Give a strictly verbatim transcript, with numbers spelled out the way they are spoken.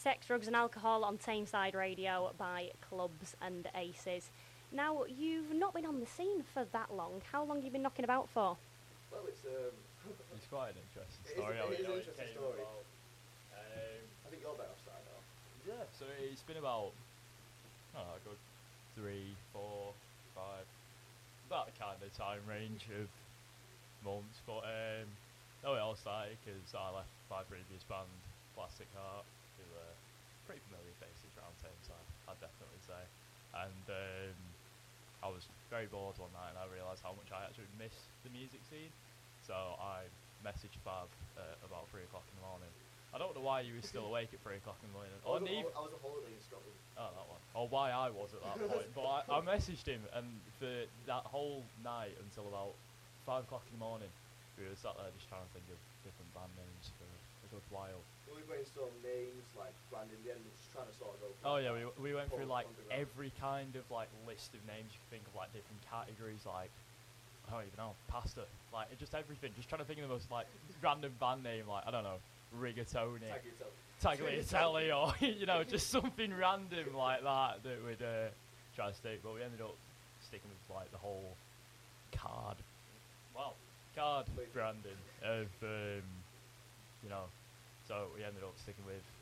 Sex, Drugs and Alcohol on Tameside Radio by Clubs and Aces. Now, you've not been on the scene for that long. How long have you been knocking about for? Well, it's um, It's quite an interesting It is story. a- how it is an how interesting came story. about. Um, I think you're better off starting off. yeah, so it's been about, I don't know, a good three, four, five, that kind of time range of months. But um, no, it all started because I left my previous band, Plastic Heart, who were pretty familiar faces around Tameside, I'd definitely say. And um, I was very bored one night and I realised how much I actually miss the music scene. So I messaged Fav uh, about three o'clock in the morning. I don't know why you were still awake at three o'clock in the morning. I was, Or on, neith- hol- I was on holiday in Scotland. Oh, that one. Or why I was at that point. But I, I messaged him, and for that whole night until about five o'clock in the morning, we were sat there just trying to think of different band names for a good while. We brainstormed names, like, branding, the end, just trying to sort of go. Oh yeah, we we went through Punk like underground. every kind of like list of names you could think of, like different categories, like I don't even know, pasta, like just everything. Just trying to think of the most like random band name, like I don't know, Rigatoni, Tag yourself. Tagliatelle, or you know, just something random like that that would uh, try to stick. But we ended up sticking with like the whole card, well, card Wait. branding of um, you know. So we ended up sticking with